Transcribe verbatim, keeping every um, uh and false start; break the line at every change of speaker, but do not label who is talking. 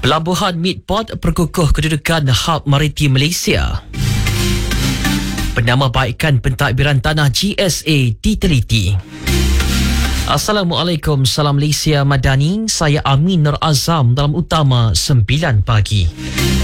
Pelabuhan Midport perkukuh kedudukan hub maritim Malaysia. Penambahbaikan pentadbiran tanah G S A diteliti. Assalamualaikum, salam Malaysia Madani. Saya Amin Nur Azam dalam utama sembilan pagi.